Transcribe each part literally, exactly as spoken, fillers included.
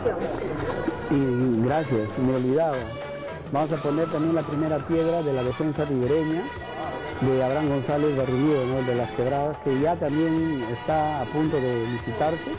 Y gracias, me olvidaba. Vamos a poner también la primera piedra de la defensa ribereña de Abraham González Barrullido, ¿no? De las Quebradas, que ya también está a punto de licitarse.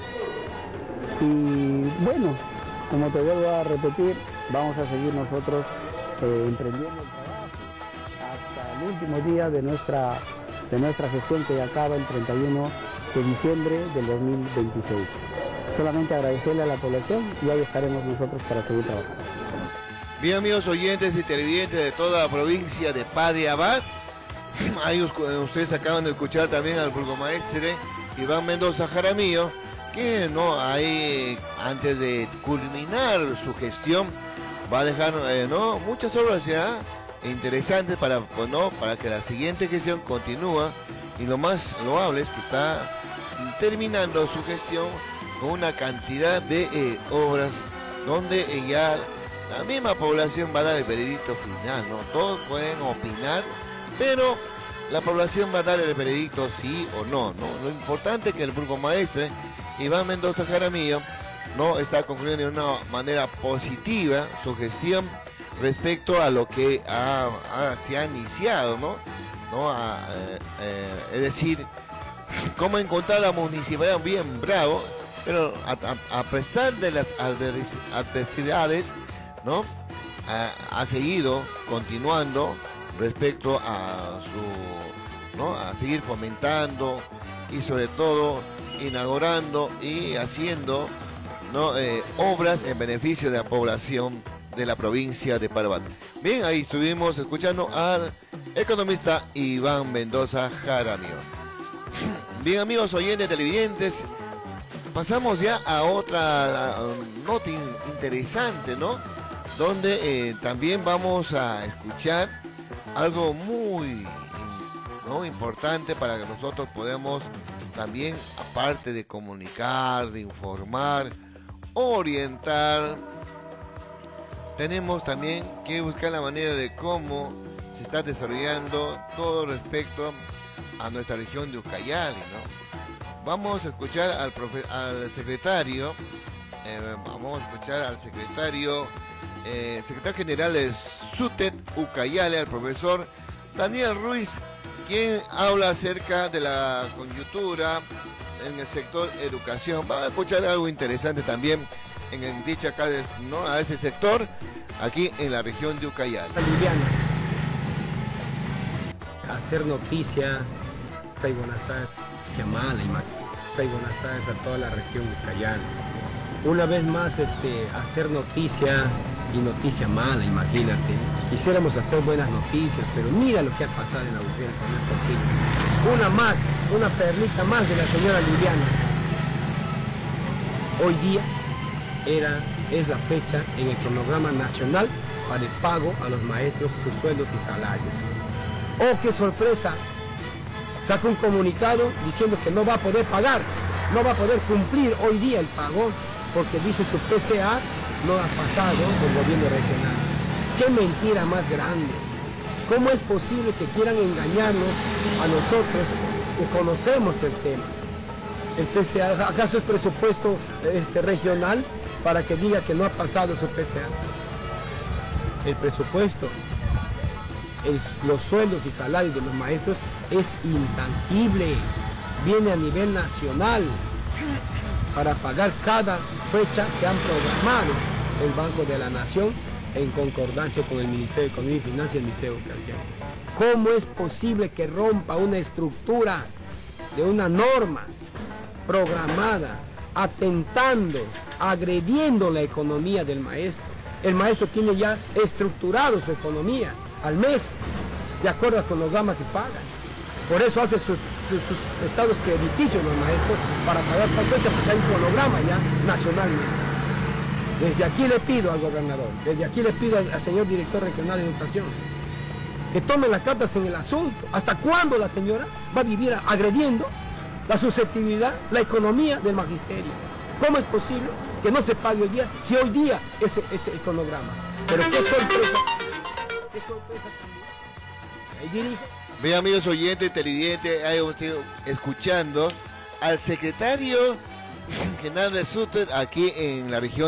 Y bueno, como te vuelvo a repetir, vamos a seguir nosotros eh, emprendiendo el trabajo hasta el último día de nuestra, de nuestra gestión, que acaba el treinta y uno de diciembre del dos mil veintiséis. Solamente agradecerle a la población y ahí estaremos nosotros para seguir trabajando. Bien, amigos oyentes y televidentes de toda la provincia de Padre Abad, ahí ustedes acaban de escuchar también al burgomaestre Iván Mendoza Jaramillo, que no hay, antes de culminar su gestión, va a dejar eh, no muchas obras ya interesantes para, pues, no, para que la siguiente gestión continúe, y lo más loable es que está terminando su gestión con una cantidad de eh, obras donde eh, ya la misma población va a dar el veredicto final, ¿no? Todos pueden opinar, pero la población va a dar el veredicto sí o no, ¿no? Lo importante es que el burgomaestre Iván Mendoza Jaramillo no está concluyendo de una manera positiva su gestión respecto a lo que ha, ha, se ha iniciado, ¿no? ¿No? A, eh, eh, es decir, cómo encontrar la municipalidad bien bravo, pero a, a, a pesar de las adversidades, ¿no? Ha, ha seguido continuando respecto a su, ¿no? A seguir fomentando y sobre todo inaugurando y haciendo, ¿no? eh, obras en beneficio de la población de la provincia de Parabat. Bien, ahí estuvimos escuchando al economista Iván Mendoza Jaramillo. Bien, amigos oyentes televidentes, pasamos ya a otra nota interesante, ¿no? Donde eh, también vamos a escuchar algo muy, ¿no? importante para que nosotros podamos también, aparte de comunicar, de informar, orientar, tenemos también que buscar la manera de cómo se está desarrollando todo respecto a nuestra región de Ucayali, ¿no? Vamos a escuchar al, profe, al secretario, eh, vamos a escuchar al secretario, eh, secretario general de SUTEP Ucayali, al profesor Daniel Ruiz, quien habla acerca de la coyuntura en el sector educación. Vamos a escuchar algo interesante también en el dicho acá, de, ¿no? a ese sector, aquí en la región de Ucayali. Liliana, hacer noticia, y buenas tardes, mala y buenas tardes a toda la región de Ucayali. Una vez más, este, hacer noticia y noticia mala, imagínate. Quisiéramos hacer buenas noticias, pero mira lo que ha pasado en la urgencia en estos días. Una más, una perlita más de la señora Liliana. Hoy día era, es la fecha en el cronograma nacional para el pago a los maestros sus sueldos y salarios. ¡Oh, qué sorpresa! Saca un comunicado diciendo que no va a poder pagar, no va a poder cumplir hoy día el pago, porque dice su P C A no ha pasado del gobierno regional. ¡Qué mentira más grande! ¿Cómo es posible que quieran engañarnos a nosotros que conocemos el tema? ¿El P C A acaso es presupuesto este, regional para que diga que no ha pasado su P C A? El presupuesto, el, los sueldos y salarios de los maestros es intangible, viene a nivel nacional para pagar cada fecha que han programado el Banco de la Nación en concordancia con el Ministerio de Economía y Finanzas y el Ministerio de Educación. ¿Cómo es posible que rompa una estructura de una norma programada, atentando, agrediendo la economía del maestro? El maestro tiene ya estructurado su economía al mes, de acuerdo al cronograma que pagan. Por eso hace sus, sus, sus estados crediticios los maestros, para pagar tal fecha, porque hay un cronograma ya nacionalmente. Desde aquí le pido al gobernador, desde aquí le pido al, al señor director regional de educación, que tome las cartas en el asunto. ¿Hasta cuándo la señora va a vivir agrediendo la susceptibilidad, la economía del magisterio? ¿Cómo es posible que no se pague hoy día, si hoy día es, es el cronograma? Pero qué sorpresa, qué sorpresa también. Ahí dirige. Bien, amigos oyentes, televidentes, ahí usted escuchando al secretario general de SUTEP aquí en la región